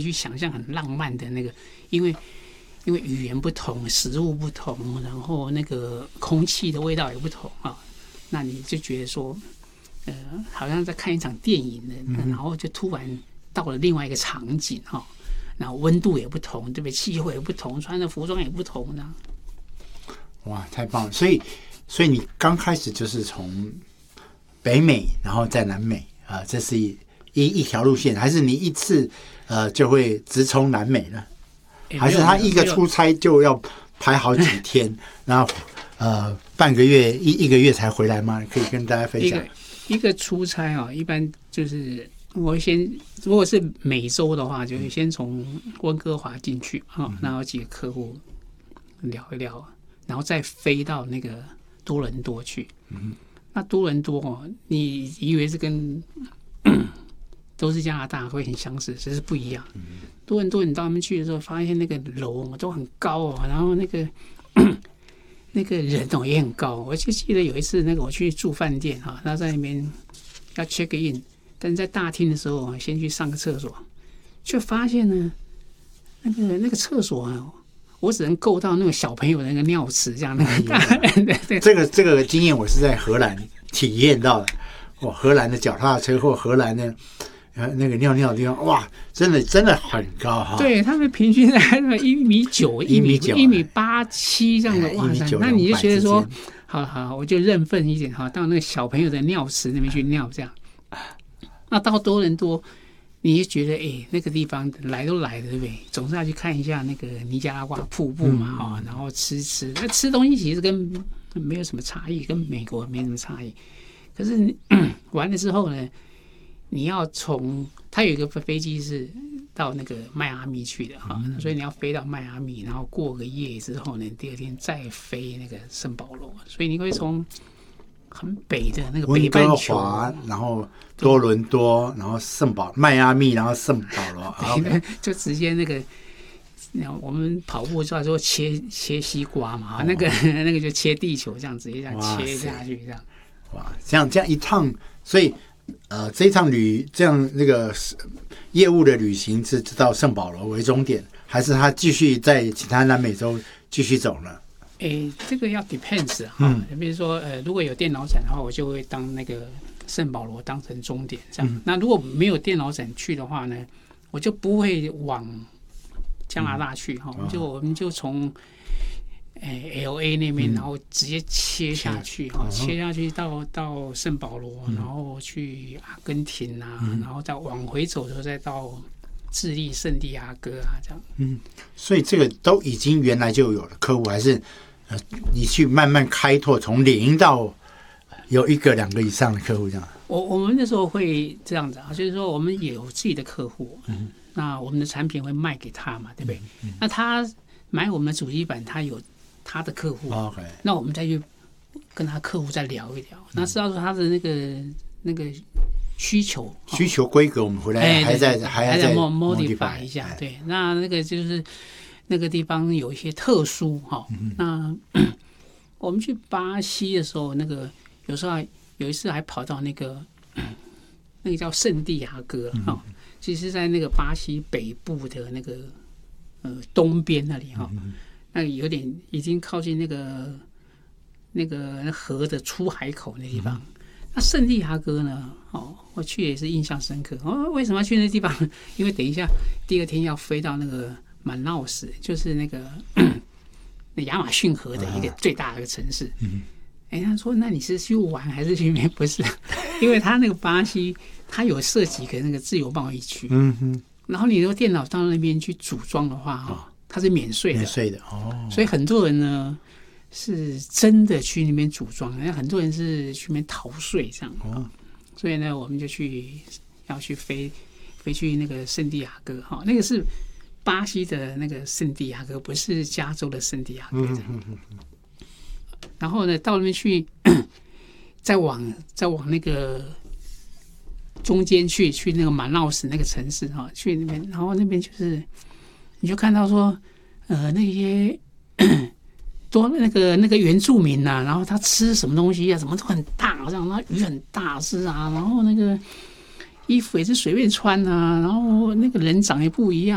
去想象很浪漫的那个，因为语言不同，食物不同，然后那个空气的味道也不同啊，那你就觉得说，好像在看一场电影的，然后就突然到了另外一个场景哈，然后温度也不同，对不对？气候也不同，穿的服装也不同呢。 哇，太棒了！所以你刚开始就是从北美，然后在南美啊，这是一条路线，还是你一次就会直冲南美呢？还是他一个出差就要排好几天，然后半个月一个月才回来吗？可以跟大家分享。 一个出差啊，一般就是我先，如果是美洲的话，就是先从温哥华进去啊，然后几个客户聊一聊，然后再飞到那个多伦多去。那多伦多哦，你以为是跟都是加拿大会很相似，其实不一样。多伦多你到那边去的时候，发现那个楼都很高哦，然后那个人哦也很高。我就记得有一次，那个我去住饭店哈，他在那边要 check in， 但是在大厅的时候先去上个厕所，却发现呢，那个厕所啊，我只能够到那个小朋友的那个尿池这样的。对， 这个经验我是在荷兰体验到的。哇，荷兰的脚踏车或荷兰的那个尿尿的地方，哇，真的很高哈。 对，他们平均在1.9米、1.87米这样的，哇塞！那你就觉得说，好，我就认份一点哈，到那个小朋友的尿池那边去尿这样。那到多伦多，你就觉得那个地方来都来了，对不对？总是要去看一下那个尼加拉瓜瀑布嘛，然后吃。那吃东西其实跟没有什么差异，跟美国没什么差异。可是完了之后呢？你要它有一个飞机是到那个迈阿密去的哈，所以你要飞到迈阿密，然后过个夜之后呢，第二天再飞那个圣保罗，所以你会从很北的那个北半球，温哥华，然后多伦多，然后迈阿密，然后圣保罗， 就直接那个。我们跑步就要说切西瓜嘛，那个就切地球，这样直接这样切下去，这样。 哇，这样一趟，所以。这一趟这样那个业务的旅行是到圣保罗为终点，还是他继续在其他南美洲继续走呢？ 这个要 depends 哈。比如说如果有电脑展的话，我就会当那个圣保罗当成终点这样。那如果没有电脑展去的话呢，我就不会往加拿大去哈。我们就从LA 那边，然后直接切下去哈，切下去到圣保罗，然后去阿根廷啊，然后再往回走的时候再到智利圣地亚哥啊，这样。 所以这个都已经原来就有了客户，还是你去慢慢开拓，从0到有1个、2个以上的客户这样。 我们那时候会这样子啊，就是说我们也有自己的客户，那我们的产品会卖给他嘛，对不对？那他买我们的主机板，他有他的客户，那我们再去跟他客户再聊一聊，那知道说他的那个需求规格，我们回来还在 modify 一下，对，那个就是那个地方有一些特殊哈，那我们去巴西的时候，那个有一次还跑到那个叫圣地亚哥哈，其实在那个巴西北部的那个东边那里哈。那有点已经靠近那个河的出海口那地方。那圣地亚哥呢？我去也是印象深刻。为什么要去那地方？因为等一下第二天要飞到那个满闹斯，就是那个那亚马逊河的一个最大的一个城市。他说：“那你是去玩还是去？不是，因为他那个巴西，他有设几个那个自由贸易区。然后你如果电脑到那边去组装的话，它是免税的，所以很多人呢是真的去那边组装，很多人是去那边逃税这样。所以呢，我们就要去飞去那个圣地亚哥哈，那个是巴西的那个圣地亚哥，不是加州的圣地亚哥。然后呢，到那边去，再往那个中间去那个马闹斯那个城市哈，去那边，然后那边就是你就看到说，那些多那个原住民呐，然后他吃什么东西啊，什么都很大，这样，那鱼很大只啊，然后那个衣服也是随便穿啊，然后那个人长也不一样。